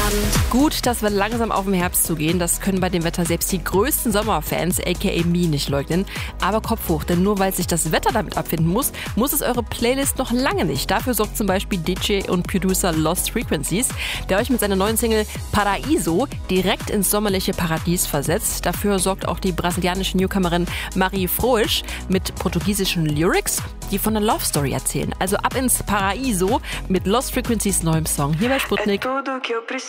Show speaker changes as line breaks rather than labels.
Gut, dass wir langsam auf den Herbst zugehen. Das können bei dem Wetter selbst die größten Sommerfans, aka me, nicht leugnen. Aber Kopf hoch, denn nur weil sich das Wetter damit abfinden muss, muss es eure Playlist noch lange nicht. Dafür sorgt zum Beispiel DJ und Producer Lost Frequencies, der euch mit seiner neuen Single Paraíso direkt ins sommerliche Paradies versetzt. Dafür sorgt auch die brasilianische Newcomerin Marie Froisch mit portugiesischen Lyrics, die von einer Love Story erzählen. Also ab ins Paraíso mit Lost Frequencies neuem Song hier bei Sputnik.